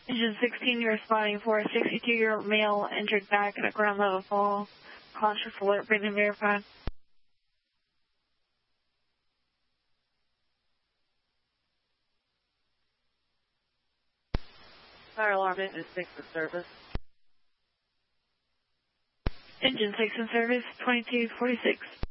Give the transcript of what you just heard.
Engine 16, you're responding for a 62-year-old male entered back in a ground level fall. Conscious alert, bring in verified. Fire alarm engine 6 in service. Engine 6 in service, 2246.